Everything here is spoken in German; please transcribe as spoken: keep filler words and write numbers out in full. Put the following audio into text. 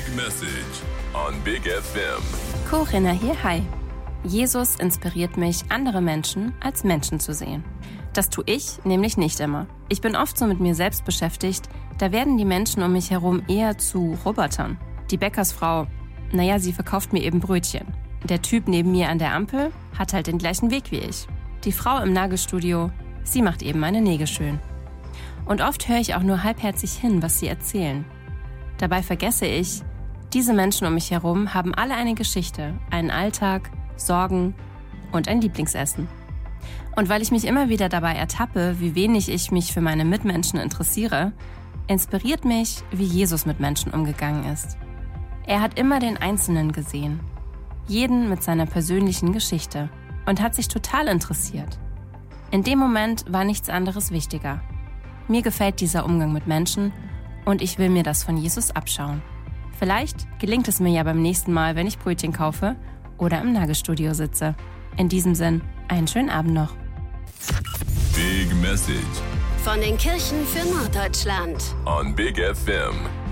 Message on Big F M. Corinna hier, hi. Jesus inspiriert mich, andere Menschen als Menschen zu sehen. Das tue ich nämlich nicht immer. Ich bin oft so mit mir selbst beschäftigt, da werden die Menschen um mich herum eher zu Robotern. Die Bäckersfrau, naja, sie verkauft mir eben Brötchen. Der Typ neben mir an der Ampel hat halt den gleichen Weg wie ich. Die Frau im Nagelstudio, sie macht eben meine Nägel schön. Und oft höre ich auch nur halbherzig hin, was sie erzählen. Dabei vergesse ich, diese Menschen um mich herum haben alle eine Geschichte, einen Alltag, Sorgen und ein Lieblingsessen. Und weil ich mich immer wieder dabei ertappe, wie wenig ich mich für meine Mitmenschen interessiere, inspiriert mich, wie Jesus mit Menschen umgegangen ist. Er hat immer den Einzelnen gesehen, jeden mit seiner persönlichen Geschichte und hat sich total interessiert. In dem Moment war nichts anderes wichtiger. Mir gefällt dieser Umgang mit Menschen und ich will mir das von Jesus abschauen. Vielleicht gelingt es mir ja beim nächsten Mal, wenn ich Brötchen kaufe oder im Nagelstudio sitze. In diesem Sinn, einen schönen Abend noch. Big Message Von den Kirchen für Norddeutschland. on Big F M.